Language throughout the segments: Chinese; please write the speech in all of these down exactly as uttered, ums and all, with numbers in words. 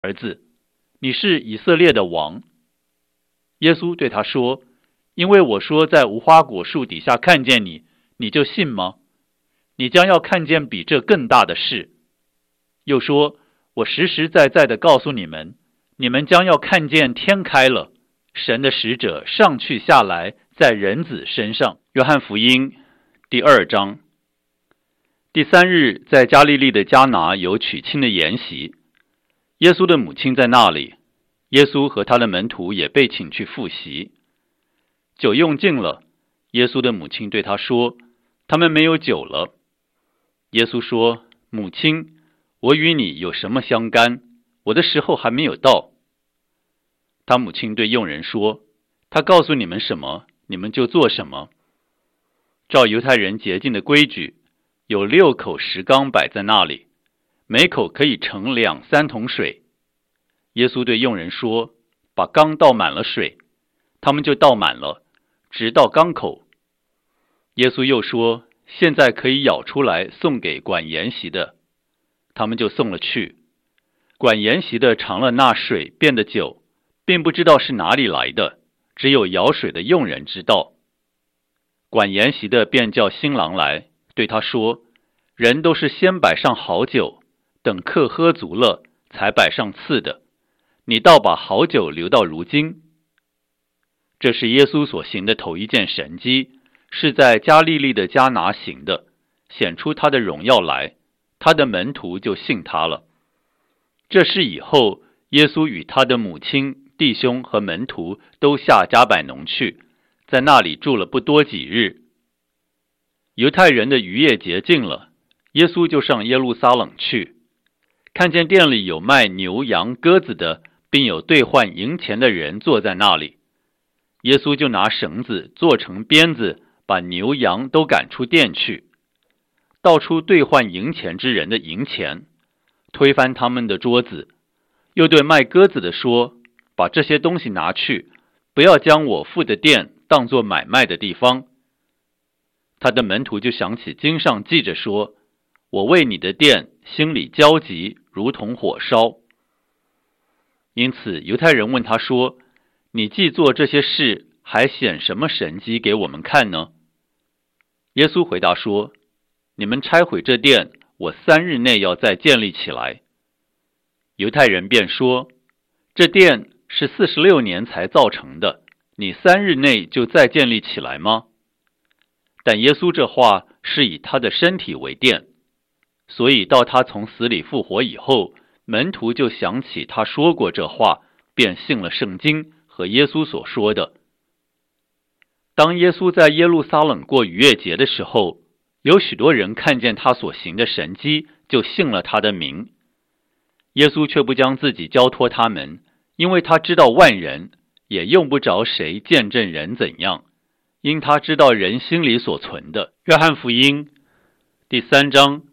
儿子，你是以色列的王。”耶稣对他说：“因为我说在无花果树底下看见你，你就信吗？你将要看见比这更大的事。”又说：“我实实在在的告诉你们，你们将要看见天开了，神的使者上去下来，在人子身上。”约翰福音第二章。第三日，在加利利的迦拿有娶亲的筵席，耶稣的母亲在那里，耶稣和他的门徒也被请去赴席。酒用尽了，耶稣的母亲对他说：“他们没有酒了。”耶稣说：“母亲，我与你有什么相干？我的时候还没有到。”他母亲对佣人说：“他告诉你们什么，你们就做什么。”照犹太人洁净的规矩，有六口石缸摆在那里，每口可以盛两三桶水。耶稣对佣人说：“把缸倒满了水。”他们就倒满了，直到缸口。耶稣又说：“现在可以舀出来送给管筵席的。”他们就送了去。管筵席的尝了那水变的酒，并不知道是哪里来的，只有舀水的佣人知道。管筵席的便叫新郎来，对他说：“人都是先摆上好酒，等客喝足了，才摆上次的。你倒把好酒留到如今。”这是耶稣所行的头一件神迹，是在加利利的迦拿行的，显出他的荣耀来，他的门徒就信他了。这事以后，耶稣与他的母亲、弟兄和门徒都下迦百农去，在那里住了不多几日。犹太人的逾越节近了，耶稣就上耶路撒冷去，看见店里有卖牛羊鸽子的，并有兑换银钱的人坐在那里。耶稣就拿绳子做成鞭子，把牛羊都赶出店去，倒出兑换银钱之人的银钱，推翻他们的桌子，又对卖鸽子的说：“把这些东西拿去，不要将我父的店当作买卖的地方。”他的门徒就想起经上记着说：“我为你的店心里焦急，如同火烧。”因此犹太人问他说：“你既做这些事，还显什么神迹给我们看呢？”耶稣回答说：“你们拆毁这殿，我三日内要再建立起来。”犹太人便说：“这殿是四十六年才造成的，你三日内就再建立起来吗？”但耶稣这话是以他的身体为殿，所以到他从死里复活以后，门徒就想起他说过这话，便信了圣经和耶稣所说的。当耶稣在耶路撒冷过逾越节的时候，有许多人看见他所行的神迹，就信了他的名。耶稣却不将自己交托他们，因为他知道万人，也用不着谁见证人怎样，因他知道人心里所存的。约翰福音第三章。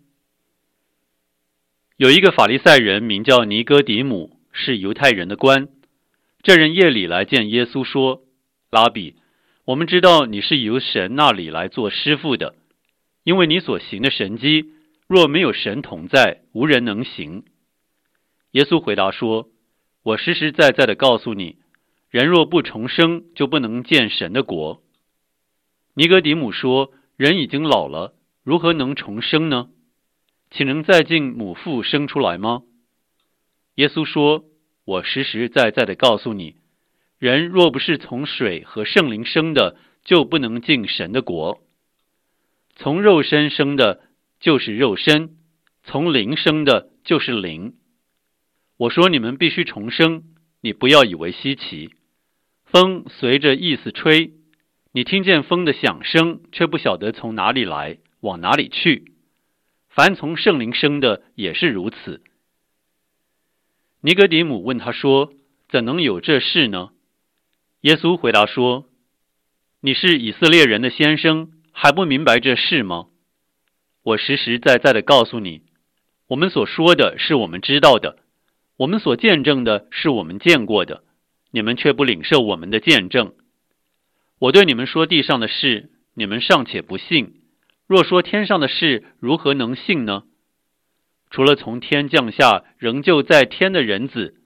有一个法利赛人名叫尼哥底母，是犹太人的官。这人夜里来见耶稣说：“拉比，我们知道你是由神那里来做师傅的，因为你所行的神迹，若没有神同在，无人能行。”耶稣回答说：“我实实在在的告诉你，人若不重生，就不能见神的国。”尼哥底母说：“人已经老了，如何能重生呢？岂能再进母腹生出来吗？”耶稣说：“我实实在在的告诉你，人若不是从水和圣灵生的，就不能进神的国。从肉身生的就是肉身，从灵生的就是灵。我说你们必须重生，你不要以为稀奇。风随着意思吹，你听见风的响声，却不晓得从哪里来，往哪里去。凡从圣灵生的也是如此。”尼哥底母问他说：“怎能有这事呢？”耶稣回答说：“你是以色列人的先生，还不明白这事吗？我实实在在的告诉你，我们所说的是我们知道的，我们所见证的是我们见过的，你们却不领受我们的见证。我对你们说地上的事，你们尚且不信，若说天上的事，如何能信呢？ 除了从天降下仍旧在天的人子，